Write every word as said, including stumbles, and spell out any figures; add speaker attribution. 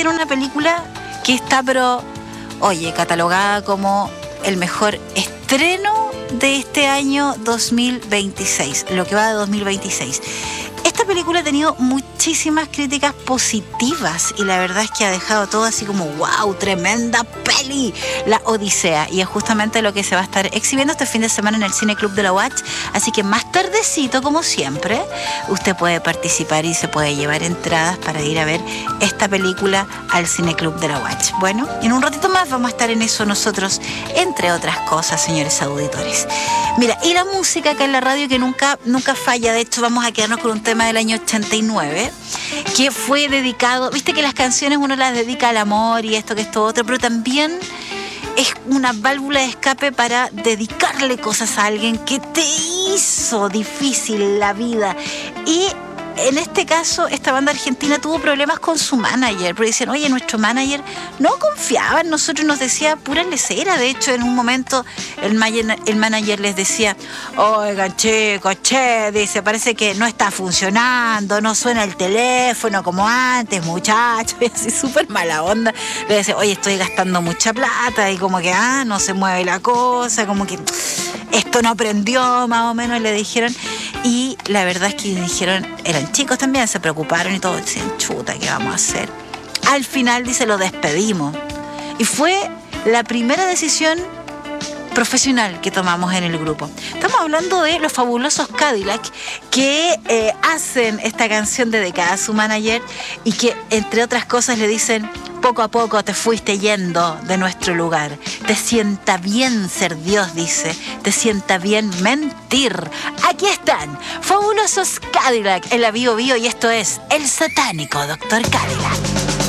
Speaker 1: hicieron una película que está, pero, oye, catalogada como el mejor estreno de este año dos mil veintiséis, lo que va de dos mil veintiséis. Esta película ha tenido muchísimas críticas positivas y la verdad es que ha dejado todo así como wow, tremenda peli, La Odisea, y es justamente lo que se va a estar exhibiendo este fin de semana en el Cine Club de la Watch, así que más tardecito, como siempre, usted puede participar y se puede llevar entradas para ir a ver esta película al Cine Club de la Watch. Bueno, en un ratito más vamos a estar en eso nosotros, entre otras cosas, señores auditores. Mira, y la música acá en la radio que nunca, nunca falla. De hecho, vamos a quedarnos con un tema del año ochenta y nueve que fue dedicado, viste que las canciones uno las dedica al amor y esto que esto otro, pero también es una válvula de escape para dedicarle cosas a alguien que te hizo difícil la vida. Y en este caso, esta banda argentina tuvo problemas con su manager, porque decían, oye, nuestro manager no confiaba en nosotros, nos decía pura lesera. De hecho, en un momento el, man- el manager les decía, oigan, chicos, che, dice, parece que no está funcionando, no suena el teléfono como antes, muchachos, y así súper mala onda. Le decía, oye, estoy gastando mucha plata, y como que, ah, no se mueve la cosa, como que esto no prendió, más o menos, le dijeron. Y la verdad es que dijeron, eran chicos también, se preocuparon y todo, decían, chuta, ¿qué vamos a hacer? Al final, dice, lo despedimos. Y fue la primera decisión profesional que tomamos en el grupo. Estamos hablando de los fabulosos Cadillac, que eh, hacen esta canción dedicada a su manager y que, entre otras cosas, le dicen, poco a poco te fuiste yendo de nuestro lugar. Te sienta bien ser Dios, dice. Te sienta bien mentir. Aquí están, fabulosos Cadillac en la Bio Bio, y esto es El Satánico Doctor Cadillac.